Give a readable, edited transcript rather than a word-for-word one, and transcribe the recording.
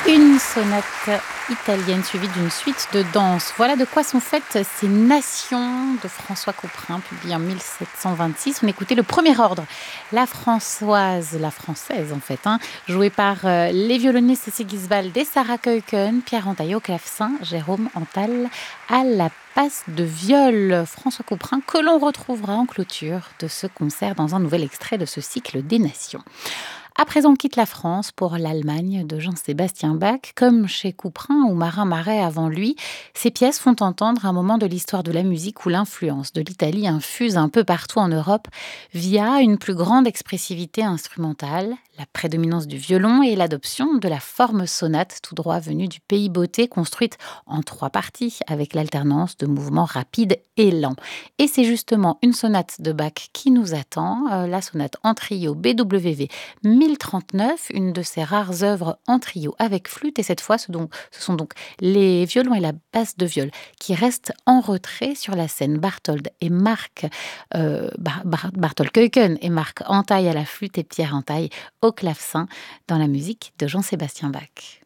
Une sonate italienne suivie d'une suite de danses. Voilà de quoi sont faites ces nations de François Couperin, publié en 1726. On écoutait le premier ordre, la Françoise, la française en fait, jouée par les violonistes Sigisbald et Sarah Keuken, Pierre Antaille au clavecin, Jérôme Antal à la passe de viol. François Couperin que l'on retrouvera en clôture de ce concert dans un nouvel extrait de ce cycle des nations. À présent, on quitte la France pour l'Allemagne de Jean-Sébastien Bach. Comme chez Couperin ou Marin Marais avant lui, ces pièces font entendre un moment de l'histoire de la musique où l'influence de l'Italie infuse un peu partout en Europe via une plus grande expressivité instrumentale, la prédominance du violon et l'adoption de la forme sonate tout droit venue du pays beauté, construite en 3 parties avec l'alternance de mouvements rapides et lents. Et c'est justement une sonate de Bach qui nous attend, la sonate en trio BWV 1039, une de ses rares œuvres en trio avec flûte. Et cette fois, ce sont donc les violons et la basse de viol qui restent en retrait sur la scène. Barthold Keuken et Marc Antaille à la flûte et Pierre Antaille au clavecin dans la musique de Jean-Sébastien Bach.